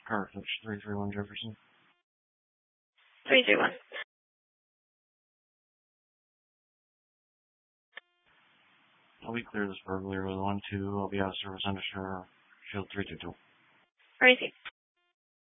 Carthage, 331 Jefferson. 331. I'll be clear this burglary with 1-2. I'll be out of service under Shield 322. Crazy.